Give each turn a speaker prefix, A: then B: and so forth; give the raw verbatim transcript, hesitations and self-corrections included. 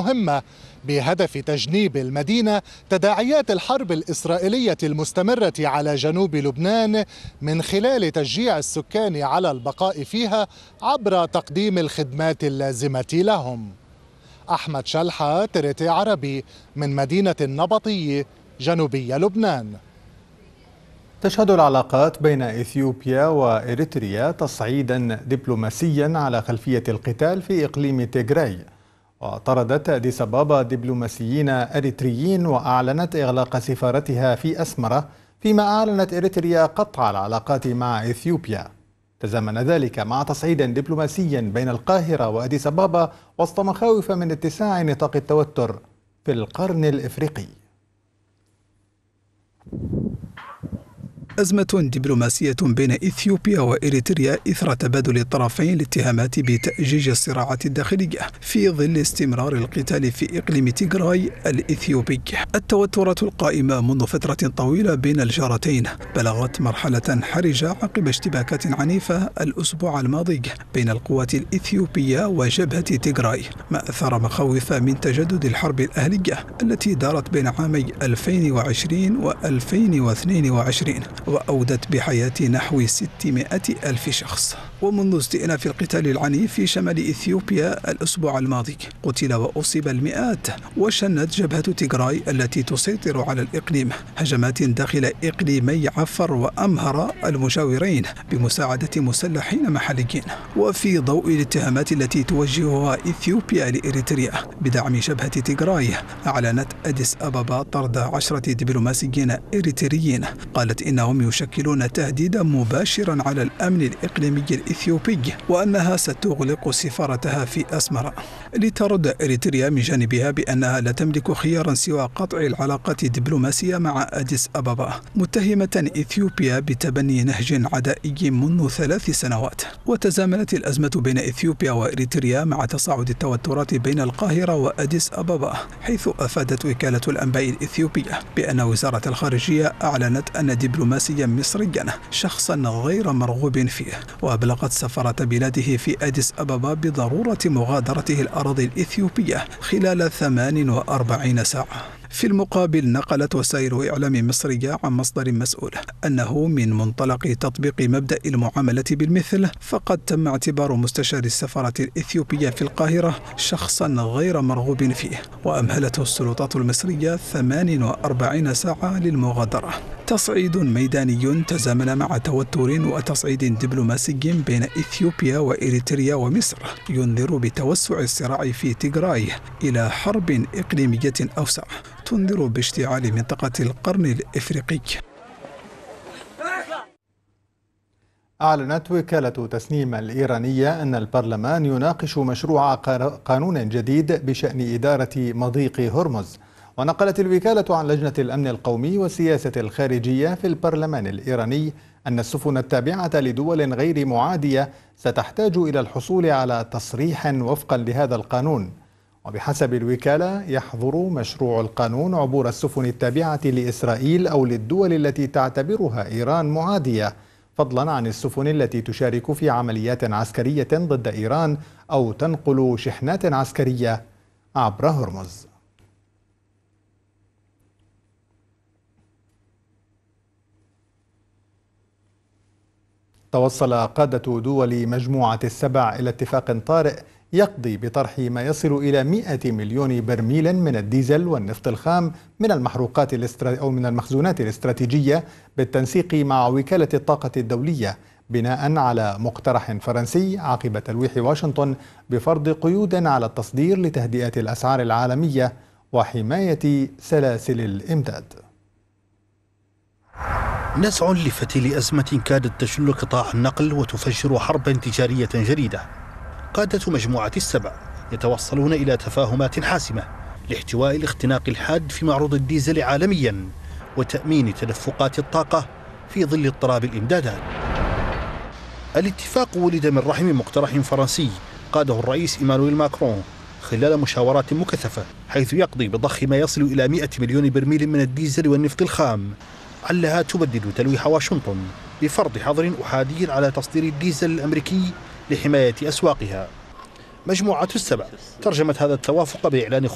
A: مهمة بهدف تجنيب المدينة تداعيات الحرب الإسرائيلية المستمرة على جنوب لبنان من خلال تشجيع السكان على البقاء فيها عبر تقديم الخدمات اللازمة لهم. أحمد شلحة، تريتي عربي، من مدينة النبطية جنوبي لبنان.
B: تشهد العلاقات بين إثيوبيا وإريتريا تصعيدا دبلوماسيا على خلفية القتال في إقليم تيغراي، وطردت أديس أبابا دبلوماسيين إريتريين وأعلنت إغلاق سفارتها في أسمرة، فيما أعلنت إريتريا قطع العلاقات مع إثيوبيا. تزامن ذلك مع تصعيد دبلوماسي بين القاهرة وأديس أبابا وسط مخاوف من اتساع نطاق التوتر في القرن الإفريقي.
C: أزمة دبلوماسية بين إثيوبيا وإريتريا إثر تبادل الطرفين الاتهامات بتأجيج الصراعات الداخلية في ظل استمرار القتال في إقليم تيغراي الإثيوبي. التوترات القائمة منذ فترة طويلة بين الجارتين بلغت مرحلة حرجة عقب اشتباكات عنيفة الأسبوع الماضي بين القوات الإثيوبية وجبهة تيغراي، ما أثار مخاوف من تجدد الحرب الأهلية التي دارت بين عامي ألفين وعشرين و ألفين واثنين وعشرين وأودت بحياة نحو ستمائة ألف شخص. ومنذ استئناف القتال العنيف في شمال إثيوبيا الأسبوع الماضي قتل وأصيب المئات، وشنت جبهة تيغراي التي تسيطر على الإقليم هجمات داخل إقليمي عفر وأمهر المجاورين بمساعدة مسلحين محليين. وفي ضوء الاتهامات التي توجهها إثيوبيا لإريتريا بدعم جبهة تيغراي، أعلنت أديس أبابا طرد عشرة دبلوماسيين إريتريين قالت إنهم يشكلون تهديدا مباشرا على الأمن الإقليمي الإثيوبي، وأنها ستغلق سفارتها في أسمرة. لترد إريتريا من جانبها بأنها لا تملك خيارا سوى قطع العلاقات الدبلوماسية مع أديس أبابا، متهمة إثيوبيا بتبني نهج عدائي منذ ثلاث سنوات. وتزامنت الأزمة بين إثيوبيا وإريتريا مع تصاعد التوترات بين القاهرة وأديس أبابا، حيث أفادت وكالة الأنباء الإثيوبية بأن وزارة الخارجية أعلنت أن دبلوماسيا مصريا شخصا غير مرغوب فيه، وأبلغت سفارة بلاده في أديس أبابا بضرورة مغادرته الأراضي الإثيوبية خلال ثمان وأربعين ساعة. في المقابل، نقلت وسائل إعلام مصرية عن مصدر مسؤول أنه من منطلق تطبيق مبدأ المعاملة بالمثل، فقد تم اعتبار مستشار السفارة الإثيوبية في القاهرة شخصا غير مرغوب فيه، وأمهلته السلطات المصرية ثمان وأربعين ساعة للمغادرة. تصعيد ميداني تزامن مع توتر وتصعيد دبلوماسي بين إثيوبيا وإريتريا ومصر ينذر بتوسع الصراع في تيغراي إلى حرب إقليمية أوسع تنذر باشتعال منطقة القرن الإفريقي.
B: أعلنت وكالة تسنيم الإيرانية أن البرلمان يناقش مشروع قانون جديد بشأن إدارة مضيق هرمز. ونقلت الوكالة عن لجنة الأمن القومي والسياسة الخارجية في البرلمان الإيراني أن السفن التابعة لدول غير معادية ستحتاج إلى الحصول على تصريح وفقا لهذا القانون. وبحسب الوكالة يحظر مشروع القانون عبور السفن التابعة لإسرائيل أو للدول التي تعتبرها إيران معادية، فضلا عن السفن التي تشارك في عمليات عسكرية ضد إيران أو تنقل شحنات عسكرية عبر هرمز. توصل قادة دول مجموعة السبع إلى اتفاق طارئ يقضي بطرح ما يصل إلى مئة مليون برميل من الديزل والنفط الخام من المحروقات الاسترا... أو من المخزونات الاستراتيجية بالتنسيق مع وكالة الطاقة الدولية، بناء على مقترح فرنسي عقب تلويح واشنطن بفرض قيود على التصدير لتهدئة الأسعار العالمية وحماية سلاسل الإمداد.
D: نزع لفتيل أزمة كادت تشل قطاع النقل وتفجر حربا تجارية جديدة. قادة مجموعة السبع يتوصلون إلى تفاهمات حاسمة لاحتواء الاختناق الحاد في معروض الديزل عالميا وتأمين تدفقات الطاقة في ظل اضطراب الإمدادات. الاتفاق ولد من رحم مقترح فرنسي قاده الرئيس إيمانويل ماكرون خلال مشاورات مكثفة، حيث يقضي بضخ ما يصل إلى مئة مليون برميل من الديزل والنفط الخام، علها تبدد تلويح واشنطن بفرض حظر أحادي على تصدير الديزل الأمريكي لحماية أسواقها. مجموعة السبع ترجمت هذا التوافق بإعلان